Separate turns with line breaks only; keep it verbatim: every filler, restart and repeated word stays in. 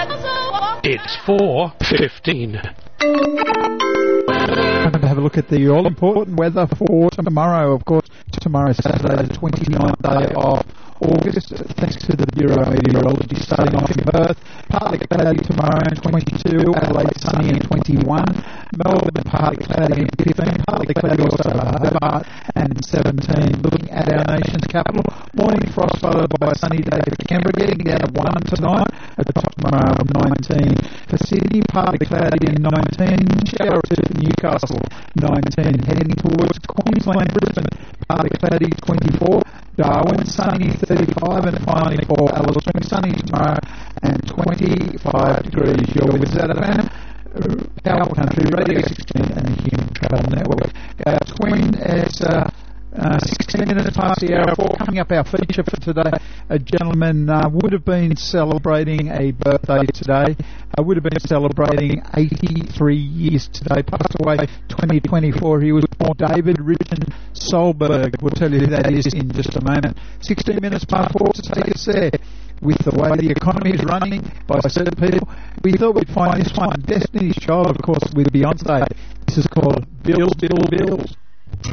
It's four fifteen.
Time to have a look at the all-important weather for tomorrow. Of course, tomorrow is Saturday, the twenty-ninth day of August, thanks to the Bureau of Meteorology. Starting off in Perth, partly cloudy tomorrow and twenty-two, Adelaide sunny and twenty-one, Melbourne partly cloudy and fifteen, partly cloudy also Hobart and seventeen. Looking at our nation's capital, morning frost followed by a sunny day for Canberra, getting down to one tonight, at the top tomorrow of nineteen. For Sydney, partly cloudy and nineteen, shower to Newcastle, nineteen. Heading towards Queensland, Brisbane, partly cloudy, twenty-four, Darwin, sunny, thirty-five, and finally for Alice Springs, sunny tomorrow and twenty-five degrees. You're with Z F M, Power Country, Radio sixteen and the Human Travel Network. Our twin is uh, uh, sixteen minutes past the hour four. Coming up, our feature for today, a gentleman uh, would have been celebrating a birthday today, uh, would have been celebrating eighty-three years today, passed away twenty twenty-four. He was born David Richard Solberg. We'll tell you who that is in just a moment. sixteen minutes past four to take us there. With the way the economy is running by certain people, we thought we'd find this one, Destiny's Child, of course, with Beyonce. This is called Bills, Bills, Bills.